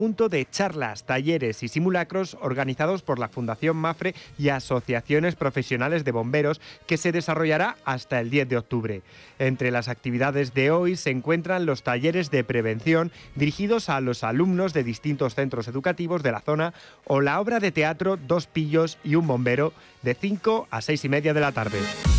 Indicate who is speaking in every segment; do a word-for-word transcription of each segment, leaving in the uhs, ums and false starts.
Speaker 1: punto de charlas, talleres y simulacros organizados por la Fundación Mafre y asociaciones profesionales de bomberos, que se desarrollará hasta el diez de octubre. Entre las actividades de hoy se encuentran los talleres de prevención dirigidos a los alumnos de distintos centros educativos de la zona o la obra de teatro Dos pillos y un bombero de cinco a seis y media de la tarde.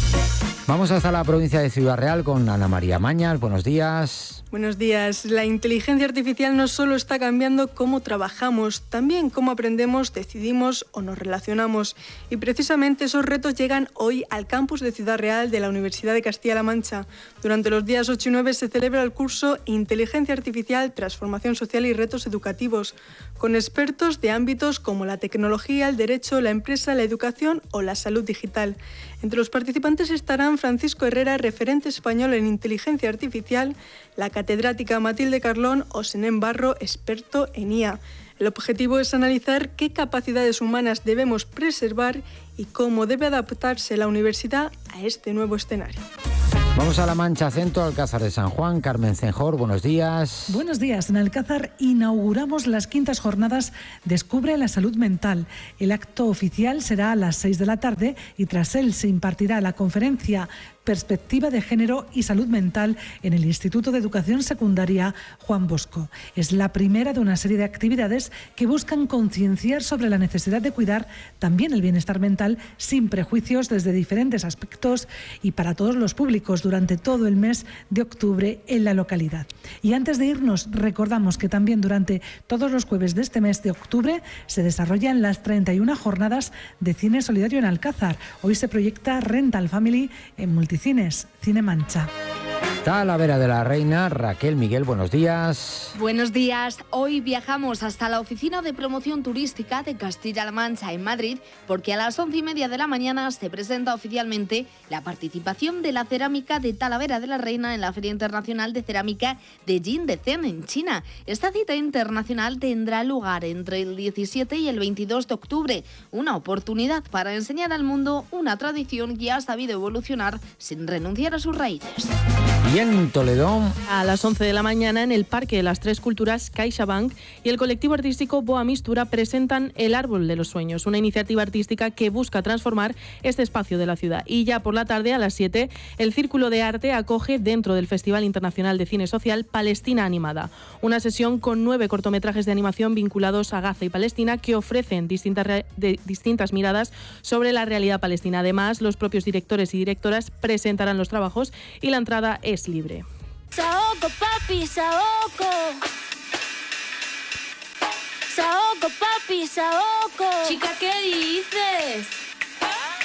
Speaker 2: Vamos hasta la provincia de Ciudad Real con Ana María Mañas. Buenos días.
Speaker 3: Buenos días. La inteligencia artificial no solo está cambiando cómo trabajamos, también cómo aprendemos, decidimos o nos relacionamos. Y precisamente esos retos llegan hoy al campus de Ciudad Real de la Universidad de Castilla-La Mancha. Durante los días ocho y nueve se celebra el curso Inteligencia Artificial, Transformación Social y Retos Educativos, con expertos de ámbitos como la tecnología, el derecho, la empresa, la educación o la salud digital. Entre los participantes estarán Francisco Herrera, referente español en inteligencia artificial, la catedrática Matilde Carlón o Senén Barro, experto en I A. El objetivo es analizar qué capacidades humanas debemos preservar y cómo debe adaptarse la universidad a este nuevo escenario.
Speaker 2: Vamos a La Mancha Centro, Alcázar de San Juan. Carmen Cenjor, buenos días.
Speaker 4: Buenos días. En Alcázar inauguramos las quintas jornadas Descubre la Salud Mental. El acto oficial será a las seis de la tarde y tras él se impartirá la conferencia Perspectiva de Género y Salud Mental en el Instituto de Educación Secundaria Juan Bosco. Es la primera de una serie de actividades que buscan concienciar sobre la necesidad de cuidar también el bienestar mental sin prejuicios desde diferentes aspectos y para todos los públicos durante todo el mes de octubre en la localidad. Y antes de irnos, recordamos que también durante todos los jueves de este mes de octubre se desarrollan las treinta y una jornadas de cine solidario en Alcázar. Hoy se proyecta Rental Family en Multicines Cine Mancha.
Speaker 2: Talavera de la Reina, Raquel Miguel, buenos días.
Speaker 5: Buenos días. Hoy viajamos hasta la Oficina de Promoción Turística de Castilla-La Mancha en Madrid, porque a las once y media de la mañana se presenta oficialmente la participación de la cerámica de Talavera de la Reina en la Feria Internacional de Cerámica de Jingdezhen en China. Esta cita internacional tendrá lugar entre el diecisiete y el veintidós de octubre, una oportunidad para enseñar al mundo una tradición que ha sabido evolucionar sin renunciar a sus raíces.
Speaker 2: Y en Toledo,
Speaker 6: a las once de la mañana, en el Parque de las Tres Culturas, CaixaBank y el colectivo artístico Boa Mistura presentan El Árbol de los Sueños, una iniciativa artística que busca transformar este espacio de la ciudad. Y ya por la tarde, a las siete, el Círculo de Arte acoge dentro del Festival Internacional de Cine Social Palestina Animada, una sesión con nueve cortometrajes de animación vinculados a Gaza y Palestina que ofrecen distintas, re- de, distintas miradas sobre la realidad palestina. Además, los propios directores y directoras presentarán los trabajos y la entrada es libre.
Speaker 7: Saoko, papi, Saoko. Saoko, papi, Saoko.
Speaker 8: Chica, ¿qué dices?